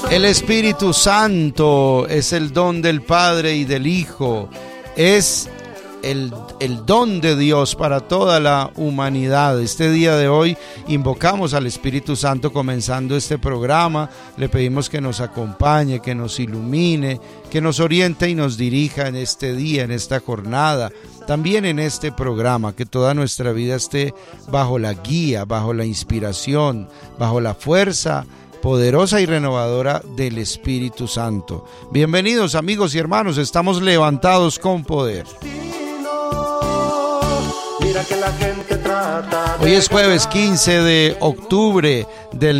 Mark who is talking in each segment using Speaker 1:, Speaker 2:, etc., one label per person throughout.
Speaker 1: El Espíritu Santo es el don del Padre y del Hijo, es el don de Dios para toda la humanidad. Este día de hoy invocamos al Espíritu Santo comenzando este programa. Le pedimos que nos acompañe, que nos ilumine, que nos oriente y nos dirija en este día, en esta jornada, también en este programa, que toda nuestra vida esté bajo la guía, bajo la inspiración, bajo la fuerza poderosa y renovadora del Espíritu Santo. Bienvenidos amigos y hermanos, estamos levantados con poder. Hoy es jueves 15 de octubre del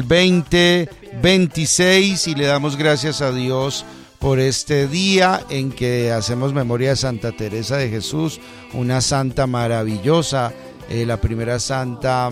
Speaker 1: 2026 y le damos gracias a Dios por este día en que hacemos memoria de Santa Teresa de Jesús, una santa maravillosa, la primera santa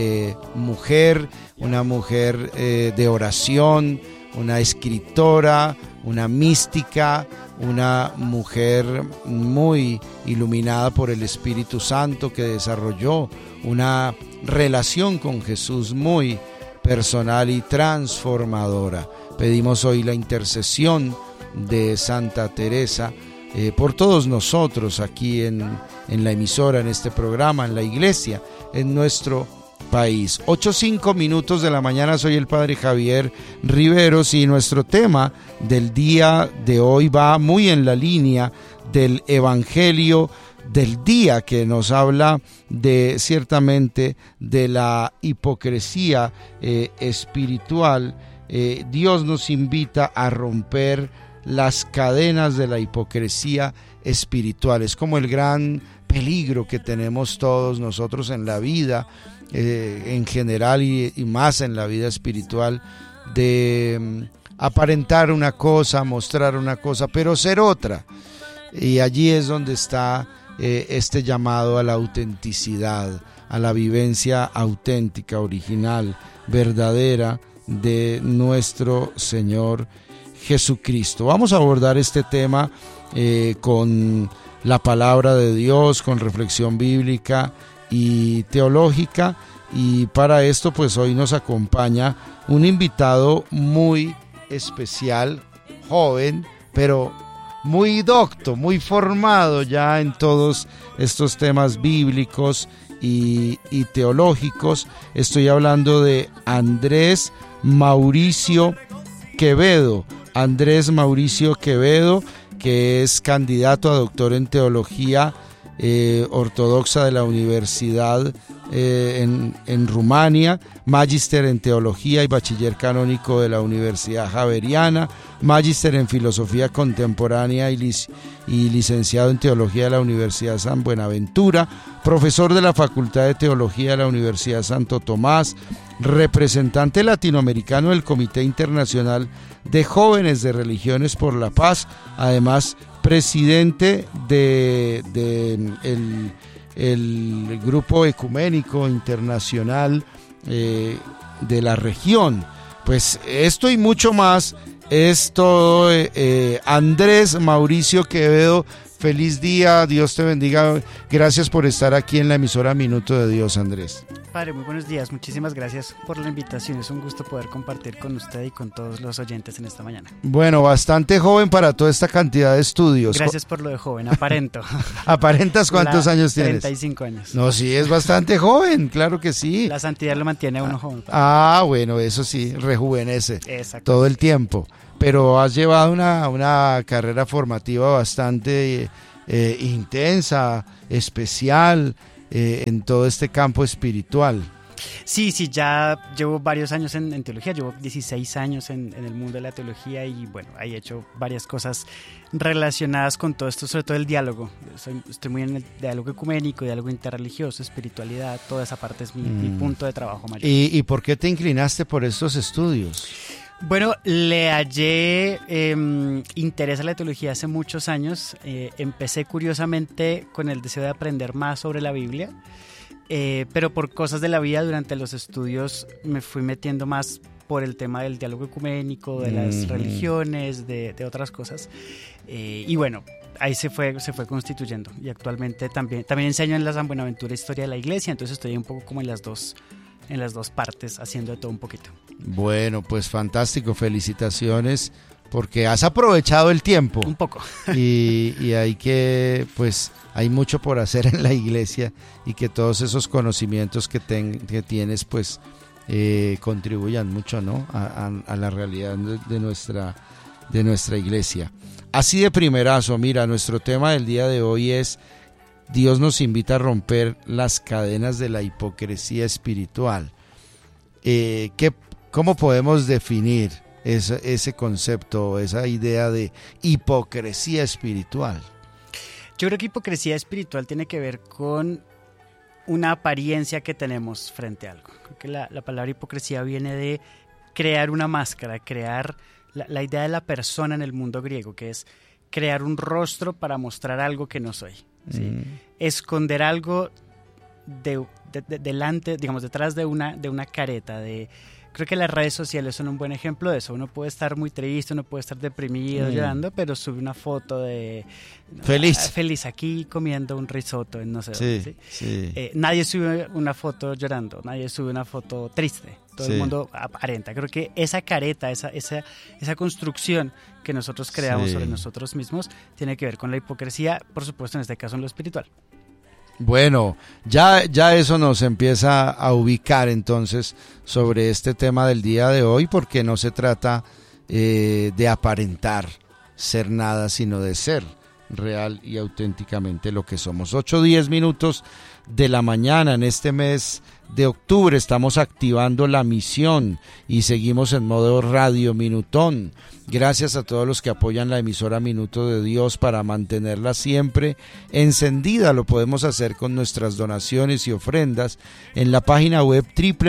Speaker 1: mujer, una mujer de oración, una escritora, una mística, una mujer muy iluminada por el Espíritu Santo que desarrolló una relación con Jesús muy personal y transformadora. Pedimos hoy la intercesión de Santa Teresa por todos nosotros aquí en la emisora, en este programa, en la iglesia, en nuestro país. 8:05 de la mañana, soy el Padre Javier Riveros y nuestro tema del día de hoy va muy en la línea del Evangelio del día, que nos habla ciertamente de la hipocresía espiritual. Dios nos invita a romper las cadenas de la hipocresía espiritual. Es como el gran peligro que tenemos todos nosotros en la vida, en general y más en la vida espiritual, de aparentar una cosa, mostrar una cosa, pero ser otra. Y allí es donde está este llamado a la autenticidad, a la vivencia auténtica, original, verdadera de nuestro Señor Jesucristo. Vamos a abordar este tema con la palabra de Dios, con reflexión bíblica y teológica, y para esto pues hoy nos acompaña un invitado muy especial, joven, pero muy docto, muy formado ya en todos estos temas bíblicos y teológicos. Estoy hablando de Andrés Mauricio Quevedo. Andrés Mauricio Quevedo, que es candidato a doctor en teología ortodoxa de la Universidad en Rumania, magíster en teología y bachiller canónico de la Universidad Javeriana, magíster en filosofía contemporánea y licenciado en teología de la Universidad San Buenaventura, profesor de la Facultad de Teología de la Universidad Santo Tomás, representante latinoamericano del Comité Internacional de Jóvenes de Religiones por la Paz, además presidente el Grupo Ecuménico Internacional de la región. Pues esto y mucho más es todo. Andrés Mauricio Quevedo, feliz día, Dios te bendiga, gracias por estar aquí en la emisora Minuto de Dios, Andrés.
Speaker 2: Padre, muy buenos días, muchísimas gracias por la invitación, es un gusto poder compartir con usted y con todos los oyentes en esta mañana.
Speaker 1: Bueno, bastante joven para toda esta cantidad de estudios.
Speaker 2: Gracias por lo de joven, aparento.
Speaker 1: ¿Aparentas cuántos años tienes?
Speaker 2: 35 años.
Speaker 1: No, sí, es bastante joven, claro que sí.
Speaker 2: La santidad lo mantiene a uno joven.
Speaker 1: Bueno, eso sí, rejuvenece
Speaker 2: Exacto.
Speaker 1: todo el tiempo. Pero has llevado una carrera formativa bastante intensa, especial, en todo este campo espiritual.
Speaker 2: Sí, ya llevo varios años en teología, llevo 16 años en el mundo de la teología y bueno, ahí he hecho varias cosas relacionadas con todo esto, sobre todo el diálogo. Estoy muy en el diálogo ecuménico, diálogo interreligioso, espiritualidad, toda esa parte es mi punto de trabajo mayor.
Speaker 1: ¿Y por qué te inclinaste por estos estudios?
Speaker 2: Bueno, le hallé interés a la teología hace muchos años. Empecé curiosamente con el deseo de aprender más sobre la Biblia, pero por cosas de la vida durante los estudios me fui metiendo más por el tema del diálogo ecuménico, de las religiones, de otras cosas. Y bueno, ahí se fue constituyendo. Y actualmente también enseño en la San Buenaventura Historia de la Iglesia, entonces estoy un poco como en las dos en las dos partes, haciendo de todo un poquito.
Speaker 1: Bueno, pues fantástico, felicitaciones, porque has aprovechado el tiempo.
Speaker 2: Un poco.
Speaker 1: Y hay mucho por hacer en la iglesia, y que todos esos conocimientos que tienes, pues contribuyan mucho, ¿no? a la realidad de nuestra iglesia. Así de primerazo, mira, nuestro tema del día de hoy es: Dios nos invita a romper las cadenas de la hipocresía espiritual. ¿Cómo podemos definir ese concepto, esa idea de hipocresía espiritual?
Speaker 2: Yo creo que hipocresía espiritual tiene que ver con una apariencia que tenemos frente a algo. Creo que la palabra hipocresía viene de crear una máscara, crear la idea de la persona en el mundo griego, que es crear un rostro para mostrar algo que no soy, ¿sí? Esconder algo delante, digamos, detrás de una careta. Creo que las redes sociales son un buen ejemplo de eso. Uno puede estar muy triste, uno puede estar deprimido, llorando, pero sube una foto de feliz aquí comiendo un risotto en no sé dónde. ¿Sí? Nadie sube una foto llorando, nadie sube una foto triste. Todo el mundo aparenta. Creo que esa careta, esa construcción que nosotros creamos sobre nosotros mismos tiene que ver con la hipocresía, por supuesto, en este caso en lo espiritual.
Speaker 1: Bueno, ya eso nos empieza a ubicar entonces sobre este tema del día de hoy, porque no se trata de aparentar ser nada, sino de ser real y auténticamente lo que somos. 8:10 minutos de la mañana en este mes de octubre. Estamos activando la misión y seguimos en modo Radio Minutón. Gracias a todos los que apoyan la emisora Minuto de Dios para mantenerla siempre encendida. Lo podemos hacer con nuestras donaciones y ofrendas en la página web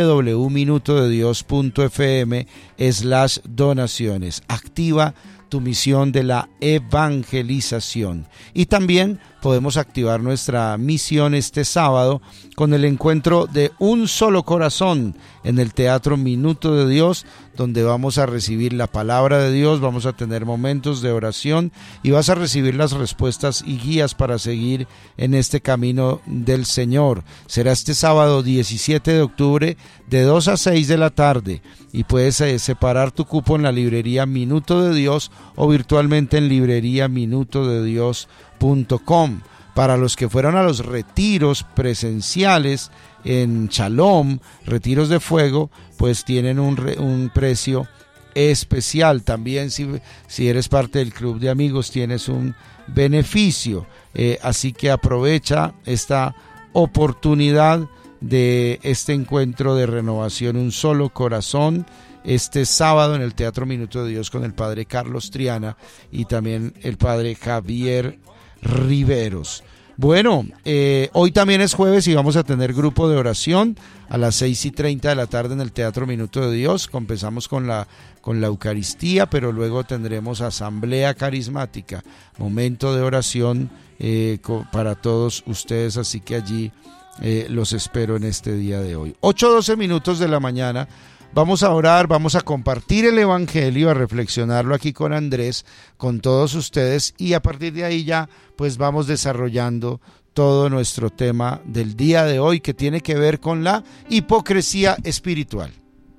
Speaker 1: www.minutodedios.fm/donaciones. Activa tu misión de la evangelización. Y también podemos activar nuestra misión este sábado con el encuentro de Un Solo Corazón en el Teatro Minuto de Dios, donde vamos a recibir la palabra de Dios, vamos a tener momentos de oración y vas a recibir las respuestas y guías para seguir en este camino del Señor. Será este sábado 17 de octubre de 2 a 6 de la tarde, y puedes separar tu cupo en la librería Minuto de Dios o virtualmente en libreriaminutodedios.com. Para los que fueron a los retiros presenciales en Shalom, retiros de fuego, pues tienen un precio especial. También si eres parte del club de amigos tienes un beneficio, así que aprovecha esta oportunidad de este encuentro de renovación Un Solo Corazón este sábado en el Teatro Minuto de Dios con el padre Carlos Triana y también el padre Javier Riveros. Bueno, hoy también es jueves y vamos a tener grupo de oración a las 6:30 de la tarde en el Teatro Minuto de Dios. Comenzamos con la Eucaristía, pero luego tendremos asamblea carismática, momento de oración para todos ustedes, así que allí los espero en este día de hoy. 8:12 minutos de la mañana. Vamos a orar, vamos a compartir el Evangelio, a reflexionarlo aquí con Andrés, con todos ustedes, y a partir de ahí ya pues vamos desarrollando todo nuestro tema del día de hoy, que tiene que ver con la hipocresía espiritual.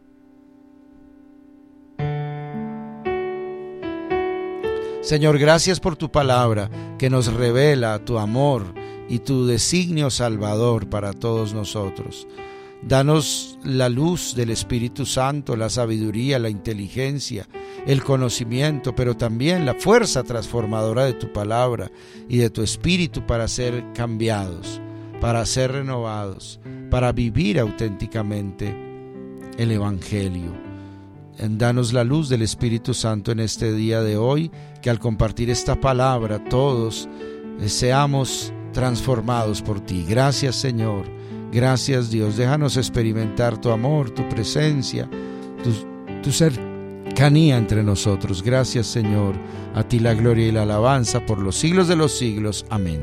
Speaker 1: Señor, gracias por tu palabra que nos revela tu amor y tu designio salvador para todos nosotros. Danos la luz del Espíritu Santo, la sabiduría, la inteligencia, el conocimiento, pero también la fuerza transformadora de tu palabra y de tu Espíritu para ser cambiados, para ser renovados, para vivir auténticamente el Evangelio. Danos la luz del Espíritu Santo en este día de hoy, que al compartir esta palabra todos seamos transformados por ti. Gracias, Señor. Gracias, Dios. Déjanos experimentar tu amor, tu presencia, tu cercanía entre nosotros. Gracias, Señor. A ti la gloria y la alabanza por los siglos de los siglos. Amén.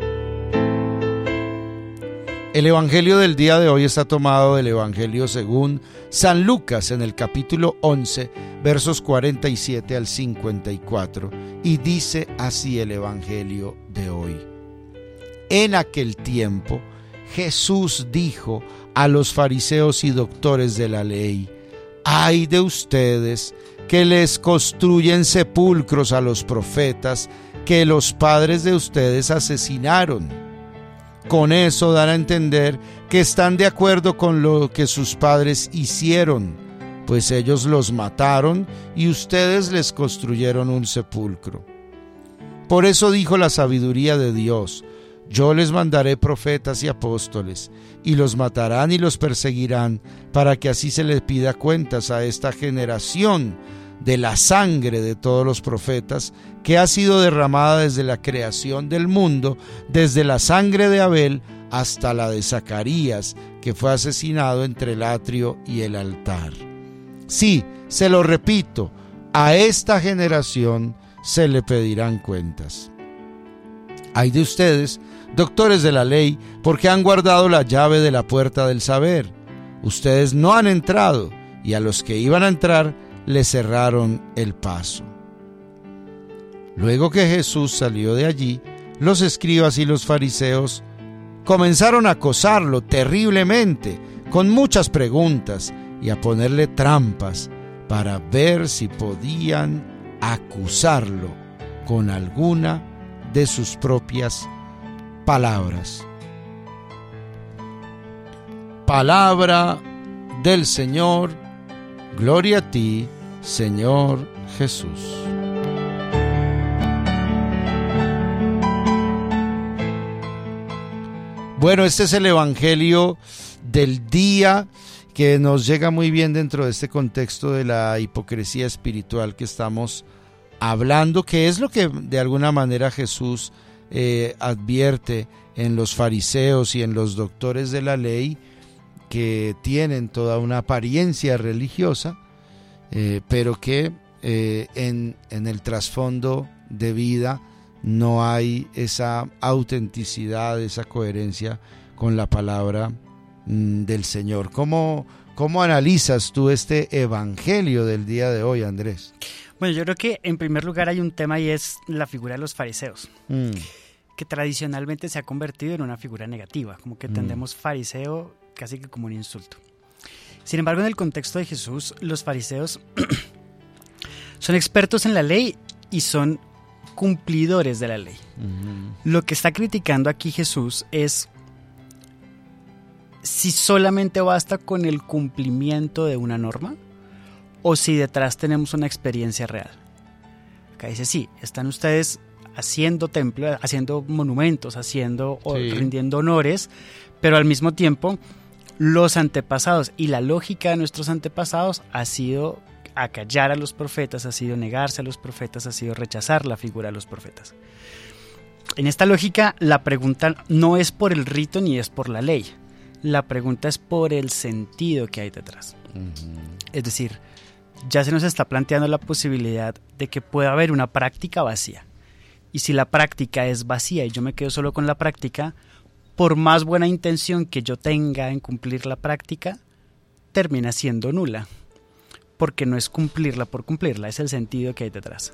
Speaker 1: El Evangelio del día de hoy está tomado del Evangelio según San Lucas en el capítulo 11, versos 47 al 54. Y dice así el Evangelio de hoy. En aquel tiempo Jesús dijo a los fariseos y doctores de la ley: ¡ay de ustedes que les construyen sepulcros a los profetas que los padres de ustedes asesinaron! Con eso dan a entender que están de acuerdo con lo que sus padres hicieron, pues ellos los mataron y ustedes les construyeron un sepulcro. Por eso dijo la sabiduría de Dios: yo les mandaré profetas y apóstoles, y los matarán y los perseguirán, para que así se les pida cuentas a esta generación de la sangre de todos los profetas, que ha sido derramada desde la creación del mundo, desde la sangre de Abel hasta la de Zacarías, que fue asesinado entre el atrio y el altar. Sí, se lo repito, a esta generación se le pedirán cuentas. Ay de ustedes, doctores de la ley, porque han guardado la llave de la puerta del saber. Ustedes no han entrado, y a los que iban a entrar le cerraron el paso. Luego que Jesús salió de allí, los escribas y los fariseos comenzaron a acosarlo terriblemente, con muchas preguntas, y a ponerle trampas para ver si podían acusarlo con alguna de sus propias palabras. Palabra del Señor. Gloria a ti, Señor Jesús. Bueno, este es el Evangelio del día, que nos llega muy bien dentro de este contexto de la hipocresía espiritual que estamos hablando, que es lo que de alguna manera Jesús advierte en los fariseos y en los doctores de la ley, que tienen toda una apariencia religiosa, pero que en el trasfondo de vida no hay esa autenticidad, esa coherencia con la palabra del Señor. ¿Cómo analizas tú este evangelio del día de hoy, Andrés?
Speaker 2: Bueno, yo creo que en primer lugar hay un tema, y es la figura de los fariseos, que tradicionalmente se ha convertido en una figura negativa, como que entendemos fariseo casi que como un insulto. Sin embargo, en el contexto de Jesús, los fariseos son expertos en la ley y son cumplidores de la ley. Lo que está criticando aquí Jesús es si solamente basta con el cumplimiento de una norma o si detrás tenemos una experiencia real. Acá dice: sí, están ustedes haciendo templos, haciendo monumentos, rindiendo honores, pero al mismo tiempo los antepasados y la lógica de nuestros antepasados ha sido acallar a los profetas, ha sido negarse a los profetas, ha sido rechazar la figura de los profetas. En esta lógica, la pregunta no es por el rito ni es por la ley. La pregunta es por el sentido que hay detrás. Es decir, ya se nos está planteando la posibilidad de que pueda haber una práctica vacía. Y si la práctica es vacía y yo me quedo solo con la práctica, por más buena intención que yo tenga en cumplir la práctica, termina siendo nula. Porque no es cumplirla por cumplirla, es el sentido que hay detrás.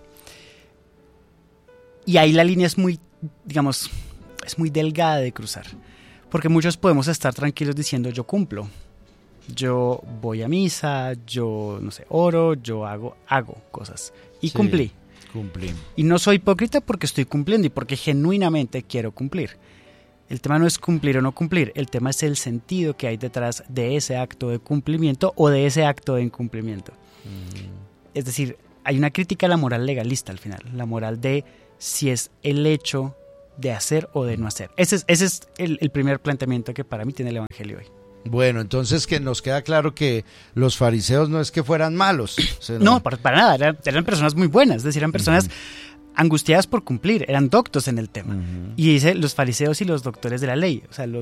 Speaker 2: Y ahí la línea es muy, digamos, es muy delgada de cruzar. Porque muchos podemos estar tranquilos diciendo: yo cumplo. Yo voy a misa, yo, no sé, oro, yo hago cosas. Y sí, cumplí. Y no soy hipócrita porque estoy cumpliendo y porque genuinamente quiero cumplir. El tema no es cumplir o no cumplir, el tema es el sentido que hay detrás de ese acto de cumplimiento o de ese acto de incumplimiento. Es decir, hay una crítica a la moral legalista al final, la moral de si es el hecho de hacer o de no hacer. Ese es el primer planteamiento que para mí tiene el Evangelio hoy.
Speaker 1: Bueno, entonces que nos queda claro que los fariseos no es que fueran malos.
Speaker 2: No, para nada, eran personas muy buenas, es decir, eran personas angustiadas por cumplir, eran doctos en el tema. Y dice los fariseos y los doctores de la ley, o sea,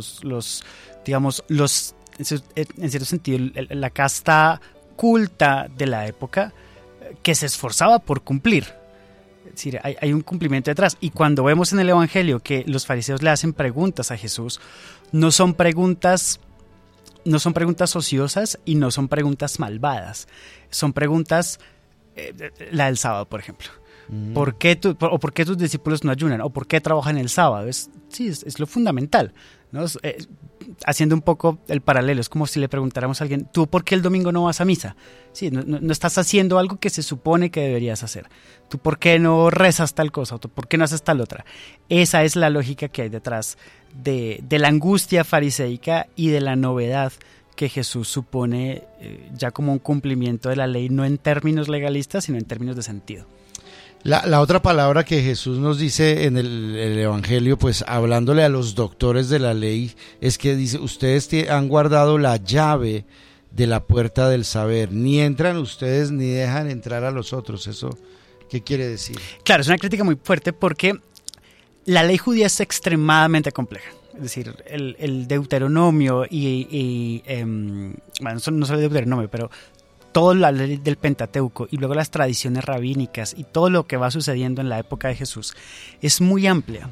Speaker 2: en cierto sentido, la casta culta de la época que se esforzaba por cumplir. Es decir, hay un cumplimiento detrás. Y cuando vemos en el Evangelio que los fariseos le hacen preguntas a Jesús, no son preguntas ociosas y no son preguntas malvadas. Son preguntas la del sábado, por ejemplo. ¿Por qué tus discípulos no ayunan? ¿O por qué trabajan el sábado? Es lo fundamental, ¿no? Haciendo un poco el paralelo, es como si le preguntáramos a alguien, ¿tú por qué el domingo no vas a misa? Sí, no estás haciendo algo que se supone que deberías hacer. ¿Tú por qué no rezas tal cosa? ¿O tú por qué no haces tal otra? Esa es la lógica que hay detrás de la angustia fariseica y de la novedad que Jesús supone ya como un cumplimiento de la ley, no en términos legalistas, sino en términos de sentido.
Speaker 1: La otra palabra que Jesús nos dice en el Evangelio, pues hablándole a los doctores de la ley, es que dice, ustedes han guardado la llave de la puerta del saber, ni entran ustedes ni dejan entrar a los otros. ¿Eso qué quiere decir? Claro,
Speaker 2: es una crítica muy fuerte porque la ley judía es extremadamente compleja. Es decir, el Deuteronomio bueno, no solo el Deuteronomio, pero toda la ley del Pentateuco y luego las tradiciones rabínicas y todo lo que va sucediendo en la época de Jesús es muy amplia.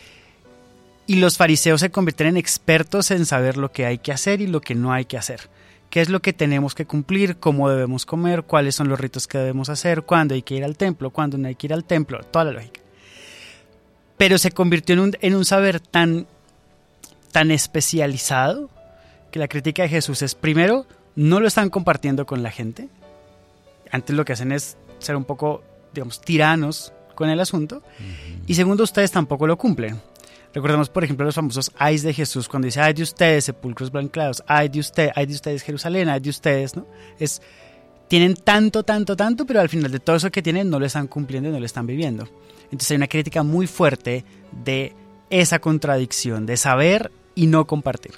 Speaker 2: Y los fariseos se convierten en expertos en saber lo que hay que hacer y lo que no hay que hacer. Qué es lo que tenemos que cumplir, cómo debemos comer, cuáles son los ritos que debemos hacer, cuándo hay que ir al templo, cuándo no hay que ir al templo, toda la lógica. Pero se convirtió en un saber tan especializado que la crítica de Jesús es, primero, no lo están compartiendo con la gente. Antes lo que hacen es ser un poco, digamos, tiranos con el asunto. Y segundo, ustedes tampoco lo cumplen. Recordemos, por ejemplo, los famosos ayes de Jesús cuando dice, ay de ustedes, sepulcros blanqueados, ay de ustedes, Jerusalén, ay de ustedes, ¿no? Tienen tanto, pero al final de todo eso que tienen no lo están cumpliendo y no lo están viviendo. Entonces hay una crítica muy fuerte de esa contradicción, de saber y no compartir.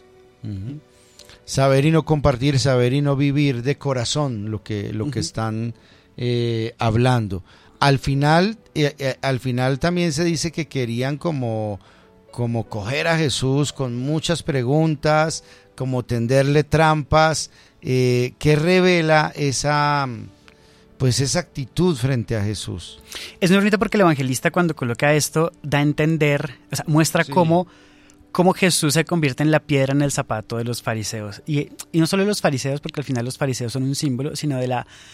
Speaker 1: Saber y no compartir, saber y no vivir de corazón lo que están hablando. Al final también se dice que querían como coger a Jesús con muchas preguntas, como tenderle trampas. ¿Qué revela esa actitud frente a Jesús?
Speaker 2: Es muy bonito porque el evangelista, cuando coloca esto, da a entender, muestra cómo Jesús se convierte en la piedra en el zapato de los fariseos. Y no solo de los fariseos, porque al final los fariseos son un símbolo, sino de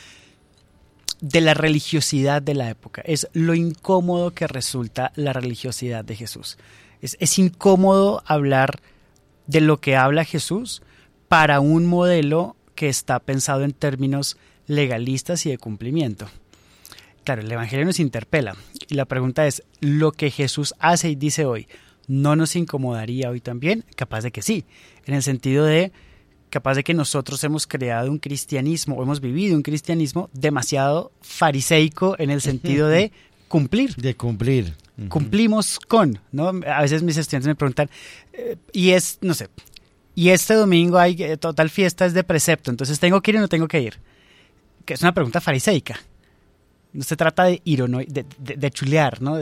Speaker 2: la religiosidad de la época. Es lo incómodo que resulta la religiosidad de Jesús. Es incómodo hablar de lo que habla Jesús para un modelo que está pensado en términos legalistas y de cumplimiento. Claro, el Evangelio nos interpela y la pregunta es, ¿lo que Jesús hace y dice hoy no nos incomodaría hoy también? Capaz de que sí, en el sentido de capaz de que nosotros hemos creado un cristianismo o hemos vivido un cristianismo demasiado fariseico en el sentido de cumplir.
Speaker 1: De cumplir.
Speaker 2: Cumplimos con, ¿no? A veces mis estudiantes me preguntan, y este domingo hay total fiesta, es de precepto, entonces ¿tengo que ir o no tengo que ir? Que es una pregunta fariseica. No se trata de ir o no, de chulear, ¿no?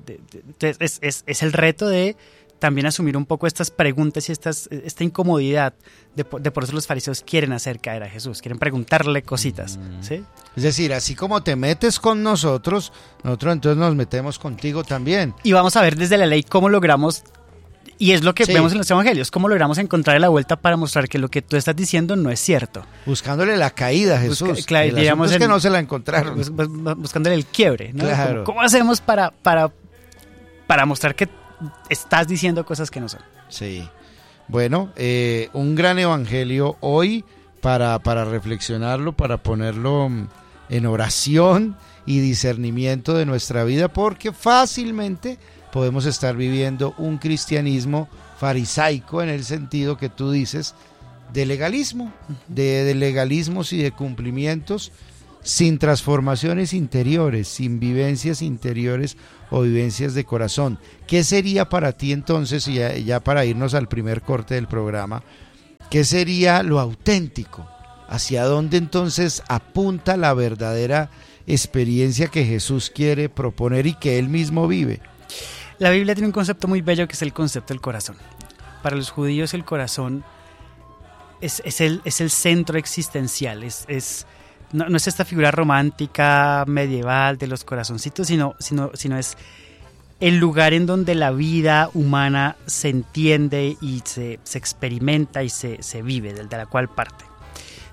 Speaker 2: Es el reto de también asumir un poco estas preguntas y esta incomodidad de por eso los fariseos quieren hacer caer a Jesús, quieren preguntarle cositas, ¿sí?
Speaker 1: Es decir, así como te metes con nosotros entonces nos metemos contigo también.
Speaker 2: Y vamos a ver desde la ley cómo logramos, y es lo que vemos en los evangelios, cómo logramos encontrar la vuelta para mostrar que lo que tú estás diciendo no es cierto.
Speaker 1: Buscándole la caída a Jesús. Digamos es que no se la encontraron.
Speaker 2: Buscándole el quiebre, ¿no?
Speaker 1: Claro.
Speaker 2: ¿Cómo hacemos para mostrar que estás diciendo cosas que no son?
Speaker 1: Sí. Bueno, un gran evangelio hoy para reflexionarlo, para ponerlo en oración y discernimiento de nuestra vida, porque fácilmente podemos estar viviendo un cristianismo farisaico en el sentido que tú dices de legalismo, de legalismos y de cumplimientos sin transformaciones interiores, sin vivencias interiores o vivencias de corazón. ¿Qué sería para ti entonces, y ya para irnos al primer corte del programa, qué sería lo auténtico? ¿Hacia dónde entonces apunta la verdadera experiencia que Jesús quiere proponer y que Él mismo vive?
Speaker 2: La Biblia tiene un concepto muy bello que es el concepto del corazón. Para los judíos el corazón es el centro existencial, no es esta figura romántica medieval de los corazoncitos, sino es el lugar en donde la vida humana se entiende y se experimenta y se vive, de la cual parte. Entonces,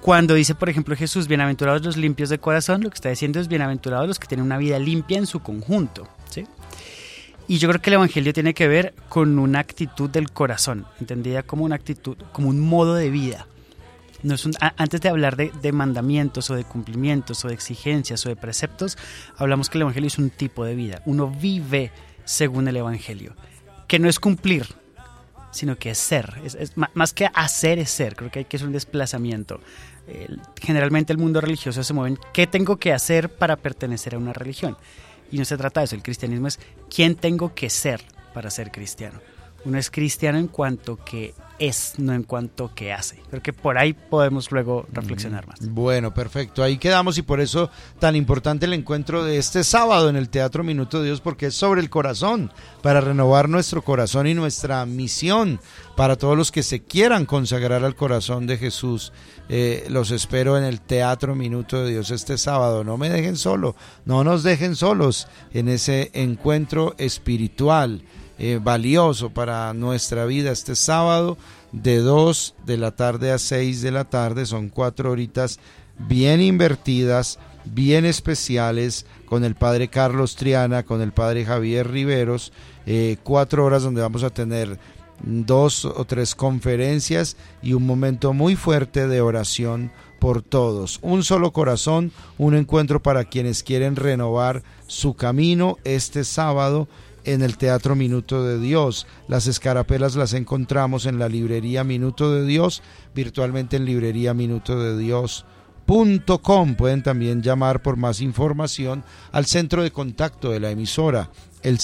Speaker 2: Cuando dice, por ejemplo, Jesús, bienaventurados los limpios de corazón, lo que está diciendo es bienaventurados los que tienen una vida limpia en su conjunto, ¿sí? Y yo creo que el evangelio tiene que ver con una actitud del corazón, entendida como una actitud, como un modo de vida. No es antes de hablar de mandamientos o de cumplimientos o de exigencias o de preceptos, hablamos que el evangelio es un tipo de vida. Uno vive según el evangelio, que no es cumplir, sino que es ser. Más que hacer es ser. Creo que hay que hacer un desplazamiento. Generalmente el mundo religioso se mueve en qué tengo que hacer para pertenecer a una religión. Y no se trata de eso. El cristianismo es quién tengo que ser para ser cristiano. Uno es cristiano en cuanto que es, no en cuanto que hace. Creo que por ahí podemos luego reflexionar más.
Speaker 1: Bueno, perfecto. Ahí quedamos y por eso tan importante el encuentro de este sábado en el Teatro Minuto de Dios, porque es sobre el corazón, para renovar nuestro corazón y nuestra misión para todos los que se quieran consagrar al corazón de Jesús. Los espero en el Teatro Minuto de Dios este sábado. No me dejen solo, no nos dejen solos en ese encuentro espiritual valioso para nuestra vida este sábado de 2 de la tarde a 6 de la tarde. Son 4 horitas bien invertidas, bien especiales, con el padre Carlos Triana, con el padre Javier Riveros, 4 horas donde vamos a tener 2 o 3 conferencias y un momento muy fuerte de oración por todos. Un solo corazón, un encuentro para quienes quieren renovar su camino este sábado en el Teatro Minuto de Dios. Las escarapelas las encontramos en la librería Minuto de Dios, virtualmente en libreriaminutodedios.com. Pueden también llamar por más información al centro de contacto de la emisora, el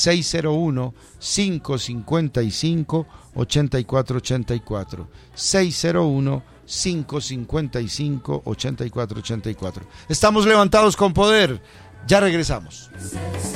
Speaker 1: 601-555-8484, 601-555-8484. Estamos levantados con poder, ya regresamos.